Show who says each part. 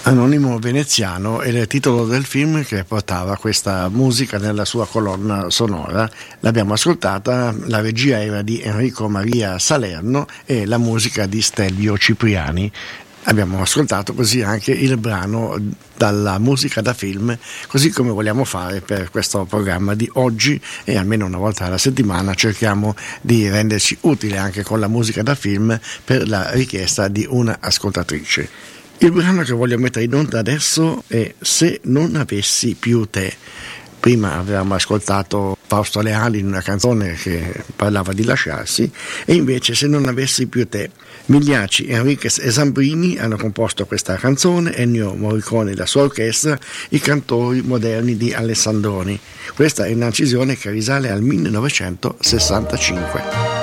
Speaker 1: Anonimo veneziano era il titolo del film che portava questa musica nella sua colonna sonora. L'abbiamo ascoltata, la regia era di Enrico Maria Salerno e la musica di Stelvio Cipriani. Abbiamo ascoltato così anche il brano dalla musica da film, così come vogliamo fare per questo programma di oggi, e almeno una volta alla settimana cerchiamo di renderci utile anche con la musica da film per la richiesta di una ascoltatrice. Il brano che voglio mettere in onda adesso è Se non avessi più te. Prima avevamo ascoltato Fausto Leali in una canzone che parlava di lasciarsi, e invece Se non avessi più te. Migliacci, Enriquez e Zambrini hanno composto questa canzone, Ennio Morricone e la sua orchestra, i cantori moderni di Alessandroni. Questa è un'incisione che risale al 1965.